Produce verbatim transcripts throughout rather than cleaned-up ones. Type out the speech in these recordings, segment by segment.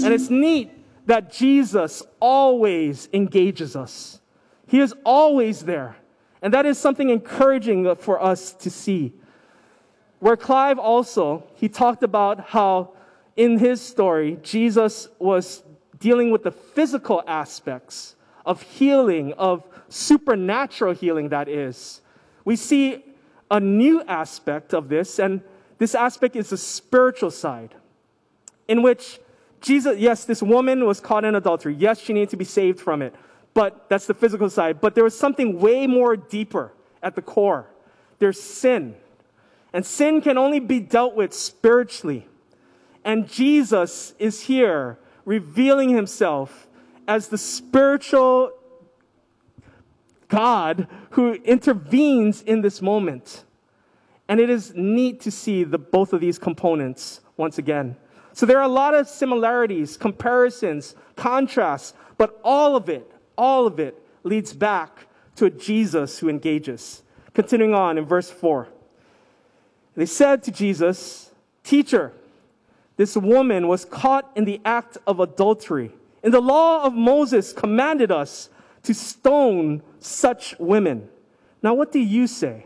And it's neat that Jesus always engages us. He is always there. And that is something encouraging for us to see. Where Clive also, he talked about how in his story, Jesus was dealing with the physical aspects of healing, of supernatural healing, that is. We see a new aspect of this, and this aspect is the spiritual side, in which Jesus, yes, this woman was caught in adultery. Yes, she needed to be saved from it, but that's the physical side. But there was something way more deeper at the core. There's sin, and sin can only be dealt with spiritually. And Jesus is here revealing himself as the spiritual God who intervenes in this moment. And it is neat to see the, both of these components once again. So there are a lot of similarities, comparisons, contrasts, but all of it, all of it leads back to a Jesus who engages. Continuing on in verse four. They said to Jesus, "Teacher, this woman was caught in the act of adultery. And the law of Moses commanded us to stone such women. Now what do you say?"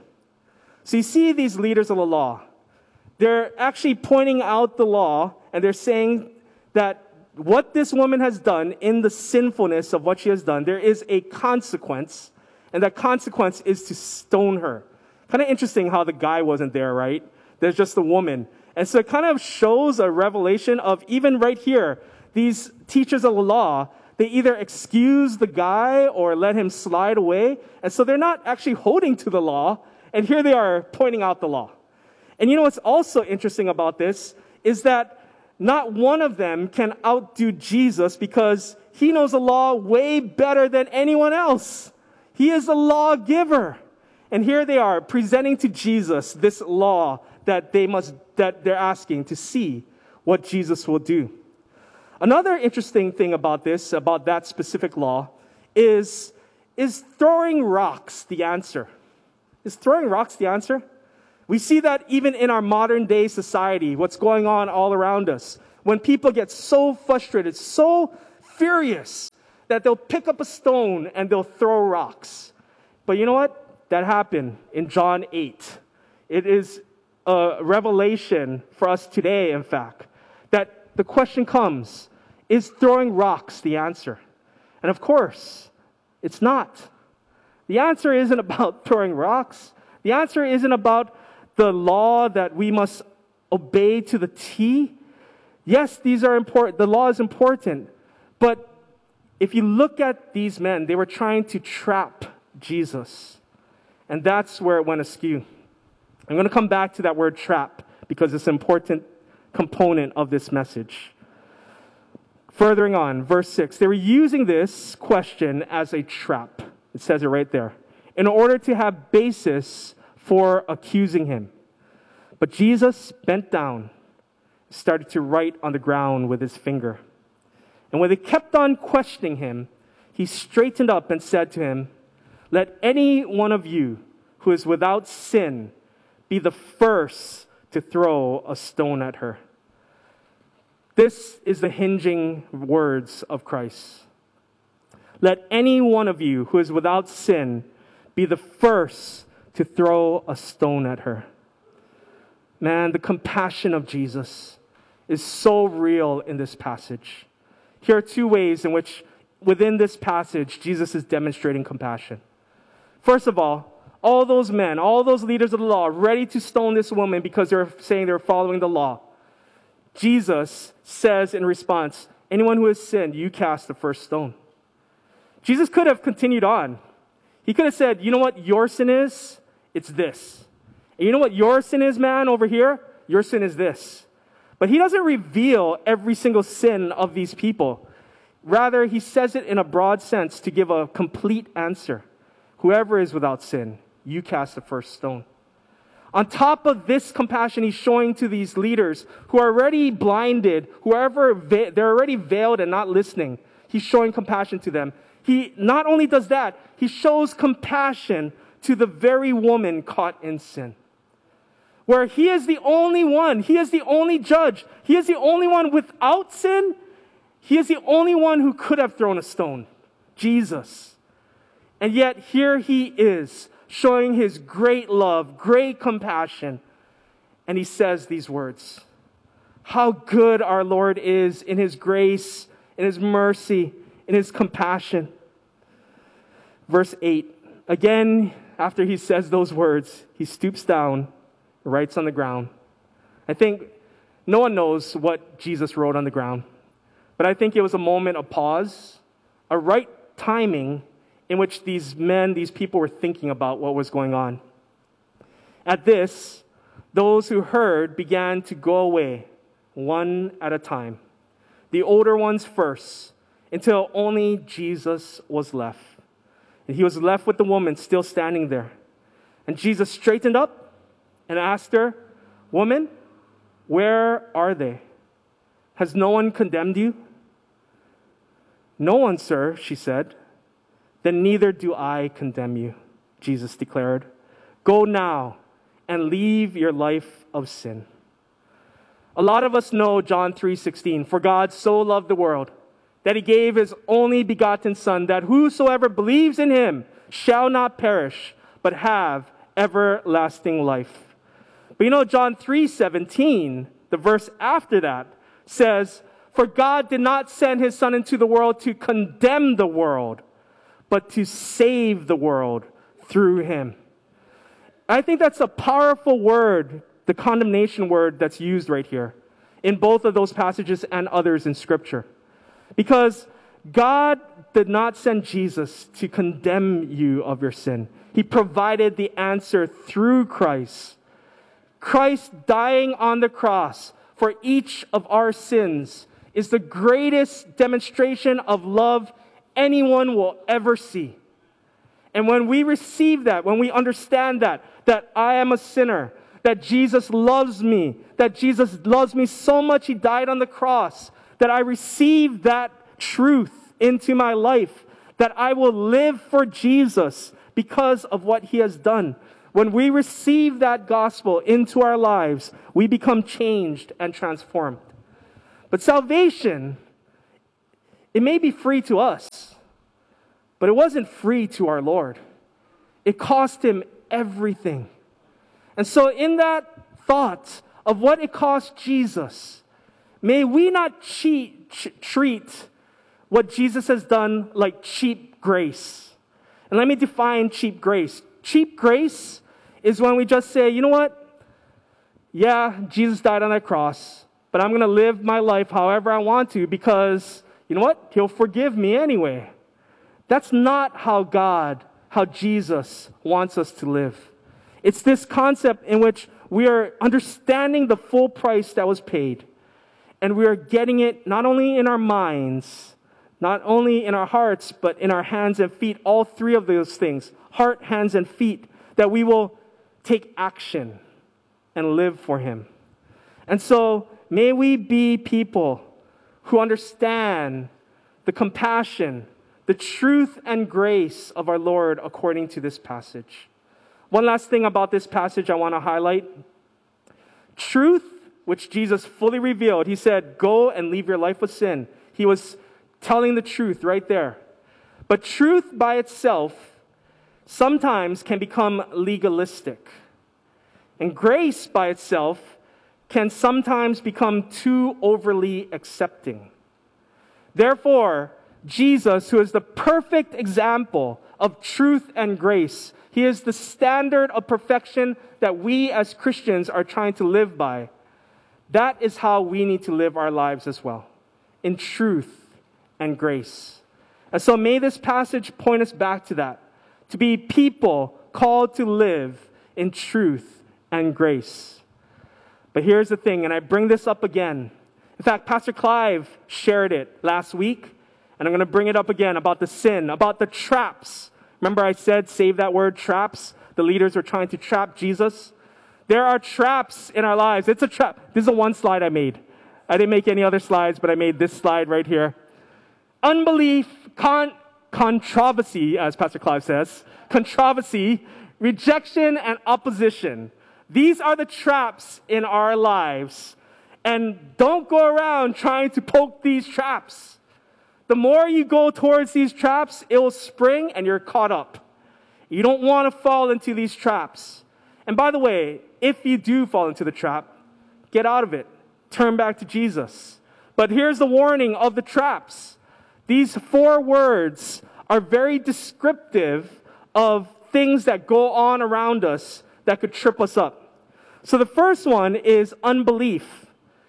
So you see these leaders of the law. They're actually pointing out the law, and they're saying that what this woman has done in the sinfulness of what she has done, there is a consequence, and that consequence is to stone her. Kind of interesting how the guy wasn't there, right? There's just the woman. And so it kind of shows a revelation of, even right here, these teachers of the law, they either excuse the guy or let him slide away. And so they're not actually holding to the law. And here they are pointing out the law. And you know what's also interesting about this is that not one of them can outdo Jesus, because he knows the law way better than anyone else. He is the lawgiver. And here they are presenting to Jesus this law that they must, that they're asking to see what Jesus will do. Another interesting thing about this, about that specific law, is, is throwing rocks the answer? Is throwing rocks the answer? We see that even in our modern day society, what's going on all around us. When people get so frustrated, so furious, that they'll pick up a stone and they'll throw rocks. But you know what? That happened in John eight. It is a revelation for us today, in fact, that the question comes, is throwing rocks the answer? And of course, it's not. The answer isn't about throwing rocks. The answer isn't about the law that we must obey to the T. Yes, these are important. The law is important. But if you look at these men, they were trying to trap Jesus. And that's where it went askew. I'm going to come back to that word trap because it's an important component of this message. Furthering on, verse six, they were using this question as a trap. It says it right there. In order to have basis for accusing him. But Jesus bent down, started to write on the ground with his finger. And when they kept on questioning him, he straightened up and said to him, "Let any one of you who is without sin be the first to throw a stone at her." This is the hinging words of Christ. Let any one of you who is without sin be the first to throw a stone at her. Man, the compassion of Jesus is so real in this passage. Here are two ways in which, within this passage, Jesus is demonstrating compassion. First of all, all those men, all those leaders of the law, ready to stone this woman because they're saying they're following the law. Jesus says in response, anyone who has sinned, you cast the first stone. Jesus could have continued on. He could have said, you know what your sin is? It's this. And you know what your sin is, man, over here? Your sin is this. But he doesn't reveal every single sin of these people. Rather, he says it in a broad sense to give a complete answer. Whoever is without sin, you cast the first stone. On top of this compassion he's showing to these leaders who are already blinded, whoever ve- they're already veiled and not listening, he's showing compassion to them. He not only does that, he shows compassion to the very woman caught in sin. Where he is the only one, he is the only judge, he is the only one without sin, He is the only one who could have thrown a stone, Jesus. And yet here he is, showing his great love, great compassion. And he says these words, how good our Lord is in his grace, in his mercy, in his compassion. Verse eight, again, after he says those words, he stoops down, writes on the ground. I think no one knows what Jesus wrote on the ground, but I think it was a moment of pause, a right timing in which these men, these people were thinking about what was going on. At this, those who heard began to go away, one at a time, the older ones first, until only Jesus was left. And he was left with the woman still standing there. And Jesus straightened up and asked her, woman, where are they? Has no one condemned you? No one, sir, she said. Then neither do I condemn you, Jesus declared. Go now and leave your life of sin. A lot of us know John three sixteen. For God so loved the world that he gave his only begotten Son, that whosoever believes in him shall not perish, but have everlasting life. But you know, John three seventeen, the verse after that, says, for God did not send his Son into the world to condemn the world, but to save the world through him. I think that's a powerful word, the condemnation word that's used right here in both of those passages and others in Scripture. Because God did not send Jesus to condemn you of your sin. He provided the answer through Christ. Christ dying on the cross for each of our sins is the greatest demonstration of love anyone will ever see. And when we receive that, when we understand that, that I am a sinner, that Jesus loves me, that Jesus loves me so much he died on the cross, that I receive that truth into my life, that I will live for Jesus because of what he has done. When we receive that gospel into our lives, we become changed and transformed. But salvation, it may be free to us, but it wasn't free to our Lord. It cost him everything. And so in that thought of what it cost Jesus, may we not cheat, ch- treat what Jesus has done like cheap grace. And let me define cheap grace. Cheap grace is when we just say, you know what? Yeah, Jesus died on that cross, but I'm going to live my life however I want to because, you know what? He'll forgive me anyway. That's not how God, how Jesus wants us to live. It's this concept in which we are understanding the full price that was paid, and we are getting it not only in our minds, not only in our hearts, but in our hands and feet, all three of those things, heart, hands, and feet, that we will take action and live for him. And so may we be people who understand the compassion, the truth and grace of our Lord according to this passage. One last thing about this passage I want to highlight. Truth, which Jesus fully revealed. He said, go and leave your life with sin. He was telling the truth right there. But truth by itself sometimes can become legalistic. And grace by itself can sometimes become too overly accepting. Therefore, Jesus, who is the perfect example of truth and grace, he is the standard of perfection that we as Christians are trying to live by. That is how we need to live our lives as well, in truth and grace. And so may this passage point us back to that, to be people called to live in truth and grace. But here's the thing, and I bring this up again. In fact, Pastor Clive shared it last week, and I'm going to bring it up again about the sin, about the traps. Remember I said, save that word, traps? The leaders were trying to trap Jesus. There are traps in our lives. It's a trap. This is the one slide I made. I didn't make any other slides, but I made this slide right here. Unbelief, con- controversy, as Pastor Clive says, controversy, rejection, and opposition. These are the traps in our lives. And don't go around trying to poke these traps. The more you go towards these traps, it will spring and you're caught up. You don't want to fall into these traps. And by the way, if you do fall into the trap, get out of it. Turn back to Jesus. But here's the warning of the traps. These four words are very descriptive of things that go on around us that could trip us up. So the first one is unbelief.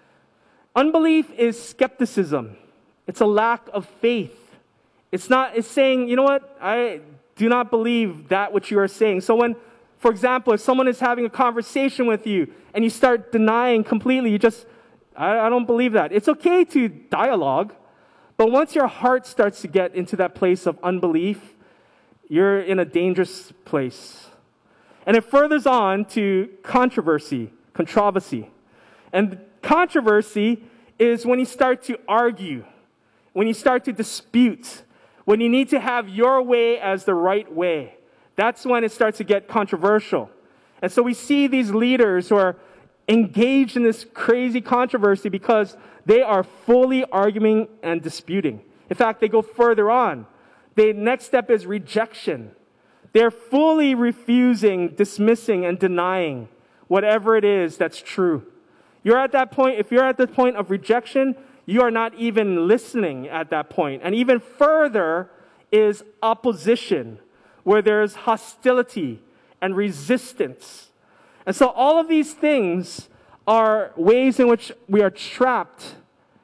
Unbelief is skepticism. It's a lack of faith. It's not, it's saying, you know what, I do not believe that which you are saying. So when, for example, if someone is having a conversation with you and you start denying completely, you just, I, I don't believe that. It's okay to dialogue, but once your heart starts to get into that place of unbelief, you're in a dangerous place. And it furthers on to controversy, controversy. And controversy is when you start to argue, when you start to dispute, when you need to have your way as the right way. That's when it starts to get controversial. And so we see these leaders who are engaged in this crazy controversy because they are fully arguing and disputing. In fact, they go further on. The next step is rejection. They're fully refusing, dismissing, and denying whatever it is that's true. You're at that point, if you're at the point of rejection, you are not even listening at that point. And even further is opposition, where there's hostility and resistance. And so all of these things are ways in which we are trapped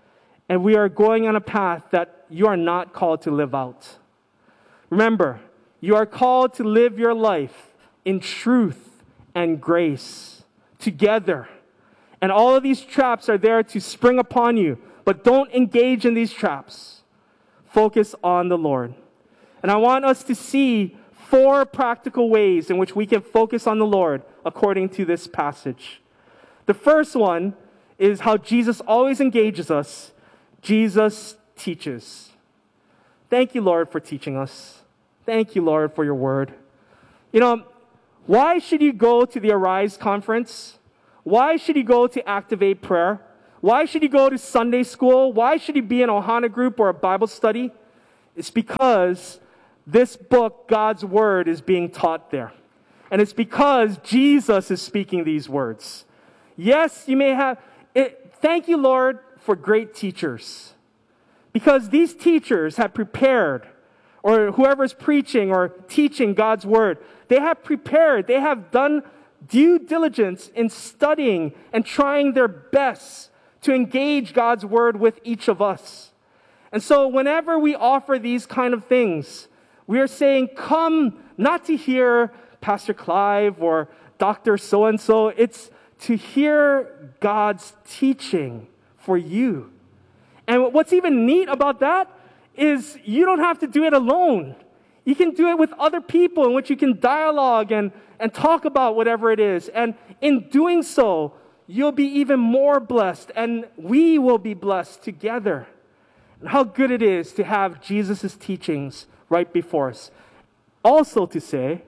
and we are going on a path that you are not called to live out. Remember, you are called to live your life in truth and grace together. And all of these traps are there to spring upon you, but don't engage in these traps. Focus on the Lord. And I want us to see four practical ways in which we can focus on the Lord according to this passage. The first one is how Jesus always engages us. Jesus teaches. Thank you, Lord, for teaching us. Thank you, Lord, for your word. You know, why should you go to the Arise conference? Why should you go to Activate Prayer? Why should you go to Sunday school? Why should you be in a Ohana group or a Bible study? It's because this book, God's Word, is being taught there. And it's because Jesus is speaking these words. Yes, you may have... It, thank you, Lord, for great teachers. Because these teachers have prepared, or whoever's preaching or teaching God's Word, they have prepared, they have done due diligence in studying and trying their best to engage God's Word with each of us. And so whenever we offer these kind of things, we are saying, come not to hear Pastor Clive or Doctor So-and-so. It's to hear God's teaching for you. And what's even neat about that is you don't have to do it alone. You can do it with other people in which you can dialogue and, and talk about whatever it is. And in doing so, you'll be even more blessed, and we will be blessed together. And how good it is to have Jesus' teachings right before us. Also to say,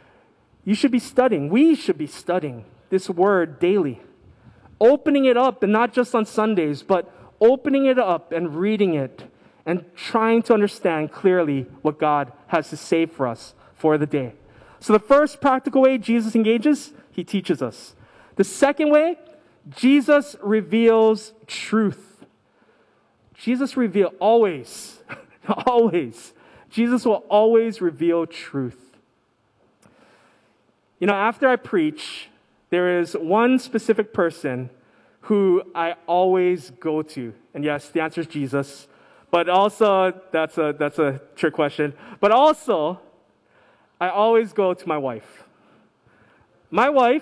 you should be studying, we should be studying this word daily. Opening it up, and not just on Sundays, but opening it up and reading it and trying to understand clearly what God has to say for us for the day. So the first practical way Jesus engages, he teaches us. The second way, Jesus reveals truth. Jesus reveals, always, always. Jesus will always reveal truth. You know, after I preach, there is one specific person who I always go to. And yes, the answer is Jesus. But also, that's a, that's a trick question. But also, I always go to my wife. My wife,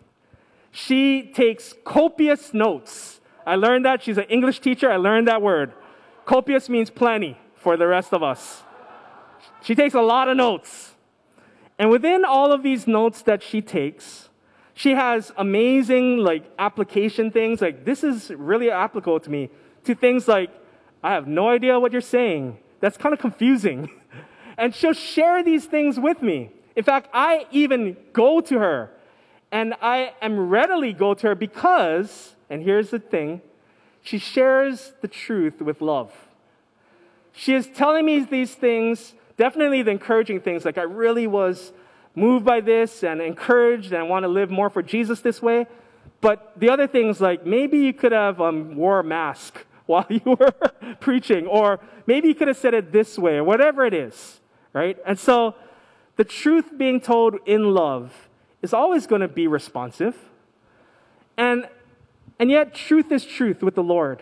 she takes copious notes. I learned that. She's an English teacher. I learned that word. Copious means plenty for the rest of us. She takes a lot of notes. And within all of these notes that she takes, she has amazing like application things. Like, this is really applicable to me. To things like, I have no idea what you're saying. That's kind of confusing. And she'll share these things with me. In fact, I even go to her. And I am readily go to her because, and here's the thing, she shares the truth with love. She is telling me these things, definitely the encouraging things, like I really was moved by this and encouraged and want to live more for Jesus this way. But the other things, like maybe you could have um, wore a mask while you were preaching, or maybe you could have said it this way, or whatever it is, right? And so the truth being told in love is always going to be responsive. And, and yet truth is truth with the Lord.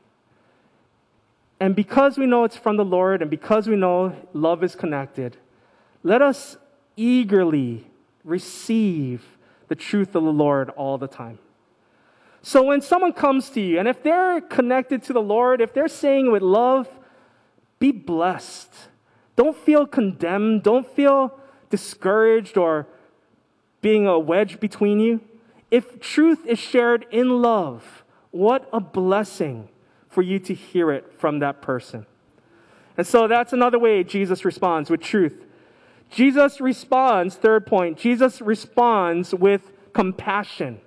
And because we know it's from the Lord, and because we know love is connected, let us eagerly receive the truth of the Lord all the time. So when someone comes to you, and if they're connected to the Lord, if they're saying with love, be blessed. Don't feel condemned. Don't feel discouraged or being a wedge between you. If truth is shared in love, what a blessing for you to hear it from that person. And so that's another way Jesus responds, with truth. Jesus responds, third point, Jesus responds with compassion.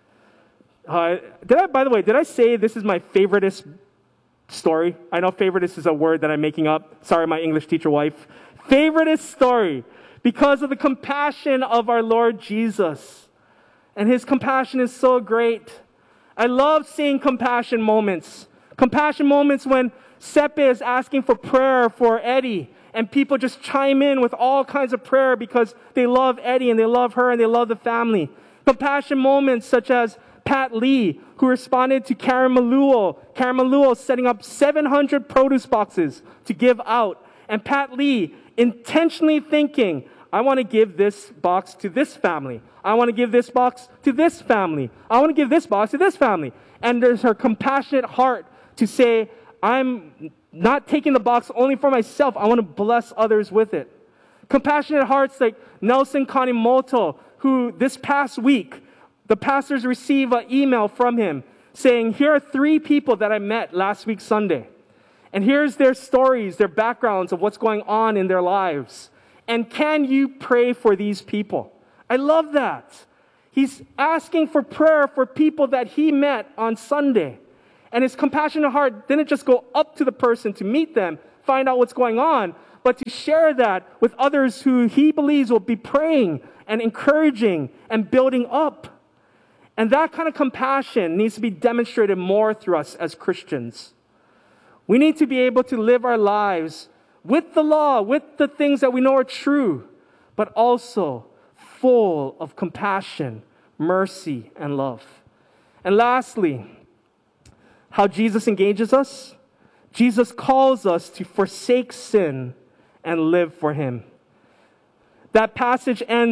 Uh, did I, by the way, did I say this is my favoritist story? I know favoritist is a word that I'm making up. Sorry, my English teacher wife. Favoritist story because of the compassion of our Lord Jesus. And his compassion is so great. I love seeing compassion moments. Compassion moments when Sepe is asking for prayer for Eddie, and people just chime in with all kinds of prayer because they love Eddie and they love her and they love the family. Compassion moments such as Pat Lee, who responded to Karen Maluo. Karen Maluo setting up seven hundred produce boxes to give out. And Pat Lee intentionally thinking, I want to give this box to this family. I want to give this box to this family. I want to give this box to this family. And there's her compassionate heart to say, I'm not taking the box only for myself. I want to bless others with it. Compassionate hearts like Nelson Kanimoto, who this past week, the pastors receive an email from him saying, here are three people that I met last week Sunday. And here's their stories, their backgrounds of what's going on in their lives. And can you pray for these people? I love that. He's asking for prayer for people that he met on Sunday. And his compassionate heart didn't just go up to the person to meet them, find out what's going on, but to share that with others who he believes will be praying and encouraging and building up. And that kind of compassion needs to be demonstrated more through us as Christians. We need to be able to live our lives with the law, with the things that we know are true, but also full of compassion, mercy, and love. And lastly, how Jesus engages us. Jesus calls us to forsake sin and live for him. That passage ends